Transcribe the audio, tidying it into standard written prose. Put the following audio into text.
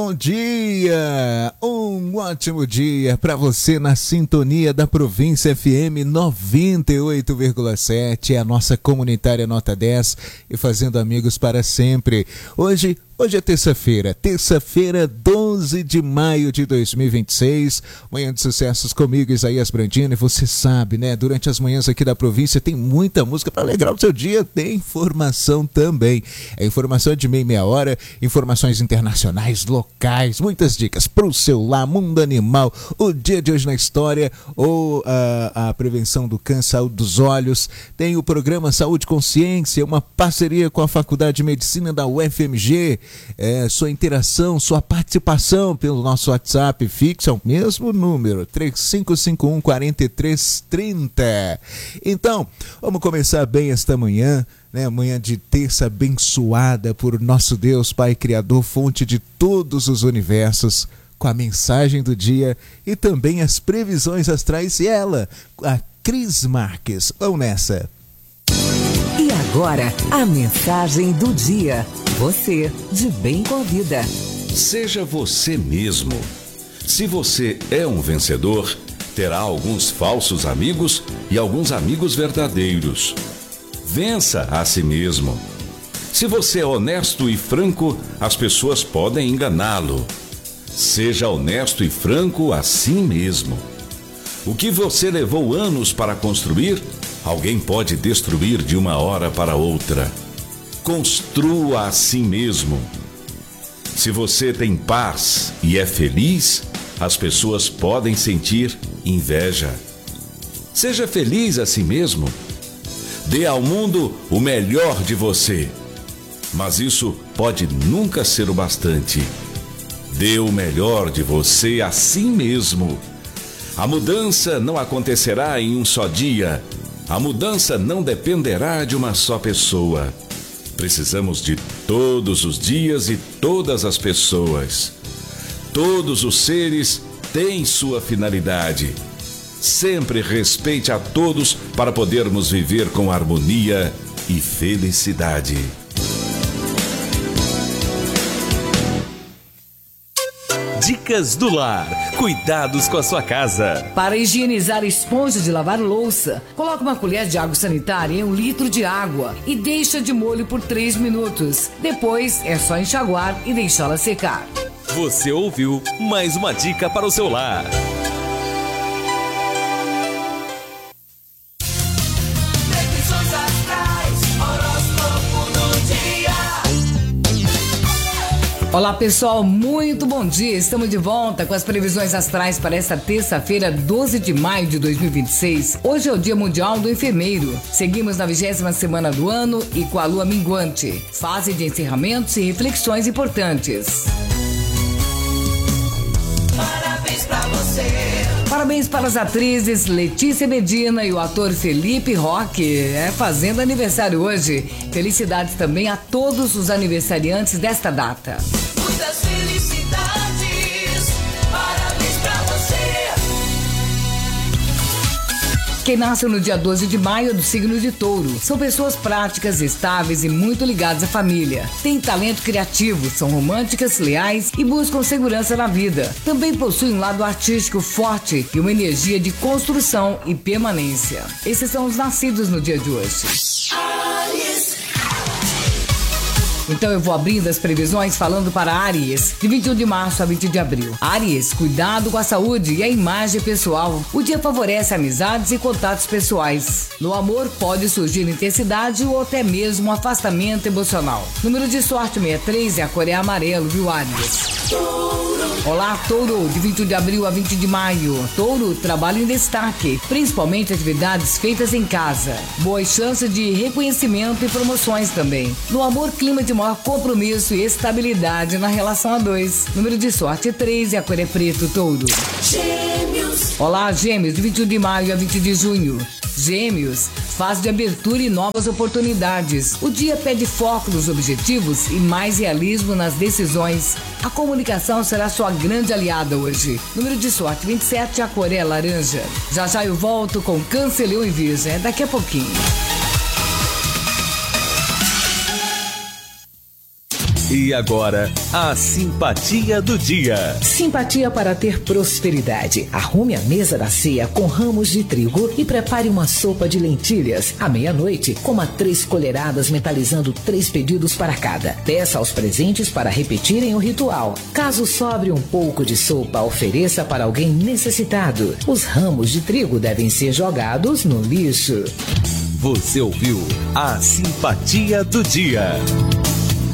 Bom dia, um ótimo dia para você na sintonia da Província FM 98,7, a nossa comunitária nota 10 e fazendo amigos para sempre. Hoje é terça-feira, 12 de maio de 2026, manhã de sucessos comigo, Isaías Brandini. Você sabe, né? Durante as manhãs aqui da província tem muita música para alegrar o seu dia, tem informação também. É informação de meia hora, informações internacionais, locais, muitas dicas para o celular, mundo animal, o dia de hoje na história, ou a prevenção do câncer, saúde dos olhos. Tem o programa Saúde e Consciência, uma parceria com a Faculdade de Medicina da UFMG. Sua interação, sua participação pelo nosso WhatsApp fixo é o mesmo número, 3551-4330. Então, vamos começar bem esta manhã, né? Manhã de terça abençoada por nosso Deus, Pai Criador, fonte de todos os universos, com a mensagem do dia e também as previsões astrais e ela, a Cris Marques. Vamos nessa! E agora, a mensagem do dia. Você, de bem com a vida. Seja você mesmo. Se você é um vencedor, terá alguns falsos amigos e alguns amigos verdadeiros. Vença a si mesmo. Se você é honesto e franco, as pessoas podem enganá-lo. Seja honesto e franco a si mesmo. O que você levou anos para construir, alguém pode destruir de uma hora para outra. Construa a si mesmo. Se você tem paz e é feliz, as pessoas podem sentir inveja. Seja feliz a si mesmo. Dê ao mundo o melhor de você. Mas isso pode nunca ser o bastante. Dê o melhor de você a si mesmo. A mudança não acontecerá em um só dia. A mudança não dependerá de uma só pessoa. Precisamos de todos os dias e todas as pessoas. Todos os seres têm sua finalidade. Sempre respeite a todos para podermos viver com harmonia e felicidade. Dicas do lar. Cuidados com a sua casa. Para higienizar a esponja de lavar louça, coloque uma colher de água sanitária em 1 litro de água e deixa de molho por 3 minutos. Depois é só enxaguar e deixá-la secar. Você ouviu mais uma dica para o seu lar. Olá pessoal, muito bom dia, estamos de volta com as previsões astrais para esta terça-feira, 12 de maio de 2026. Hoje é o Dia Mundial do Enfermeiro, seguimos na 20ª semana do ano e com a lua minguante, fase de encerramentos e reflexões importantes. Parabéns pra você. Parabéns para as atrizes Letícia Medina e o ator Felipe Roque, fazendo aniversário hoje. Felicidades também a todos os aniversariantes desta data. Muitas felicidades, parabéns pra você. Quem nasce no dia 12 de maio é do signo de Touro. São pessoas práticas, estáveis e muito ligadas à família. Têm talento criativo, são românticas, leais e buscam segurança na vida. Também possuem um lado artístico forte e uma energia de construção e permanência. Esses são os nascidos no dia de hoje. Então eu vou abrindo as previsões falando para Áries, de 21 de março a 20 de abril. Áries, cuidado com a saúde e a imagem pessoal. O dia favorece amizades e contatos pessoais. No amor pode surgir intensidade ou até mesmo um afastamento emocional. Número de sorte 63 e a cor é amarelo, viu, Áries? Olá, Touro, de 21 de abril a 20 de maio. Touro, trabalho em destaque, principalmente atividades feitas em casa. Boas chances de reconhecimento e promoções também. No amor, clima de maior compromisso e estabilidade na relação a dois. Número de sorte 3 e a cor é preto, Touro. Gêmeos. Olá, Gêmeos, de 21 de maio a 20 de junho. Gêmeos, fase de abertura e novas oportunidades. O dia pede foco nos objetivos e mais realismo nas decisões. A comunicação será sua grande aliada hoje. Número de sorte 27, a cor é laranja. Já já eu volto com Câncer, Leão e Virgem, daqui a pouquinho. E agora, a simpatia do dia. Simpatia para ter prosperidade. Arrume a mesa da ceia com ramos de trigo e prepare uma sopa de lentilhas. À meia-noite, coma 3 colheradas mentalizando 3 pedidos para cada. Peça aos presentes para repetirem o ritual. Caso sobre um pouco de sopa, ofereça para alguém necessitado. Os ramos de trigo devem ser jogados no lixo. Você ouviu a simpatia do dia.